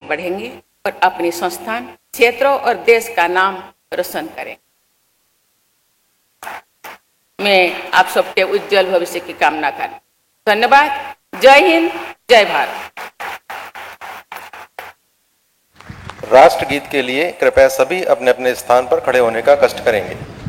बढ़ेंगे और अपनी संस्थान, क्षेत्रों और देश का नाम रोशन करें। मैं आप सबके उज्जवल भविष्य की कामना करती हूं। धन्यवाद। जय हिंद, जय भारत। राष्ट्रगीत के लिए कृपया सभी अपने अपने स्थान पर खड़े होने का कष्ट करेंगे।